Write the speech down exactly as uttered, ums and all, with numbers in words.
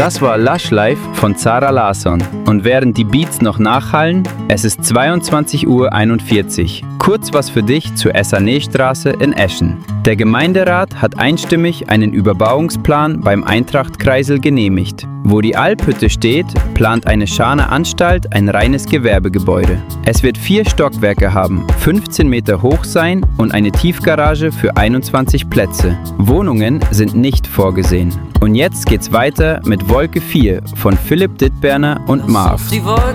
Das war Lush Life von Zara Larsson. Und während die Beats noch nachhallen, es ist zweiundzwanzig Uhr einundvierzig. Kurz was für dich zur Essanaystraße in Eschen. Der Gemeinderat hat einstimmig einen Überbauungsplan beim Eintracht-Kreisel genehmigt. Wo die Alphütte steht, plant eine Scharner Anstalt ein reines Gewerbegebäude. Es wird vier Stockwerke haben, fünfzehn Meter hoch sein und eine Tiefgarage für einundzwanzig Plätze. Wohnungen sind nicht vorgesehen. Und jetzt geht's weiter mit Wolke vier von Philipp Dittberner und Marv. Die Wolke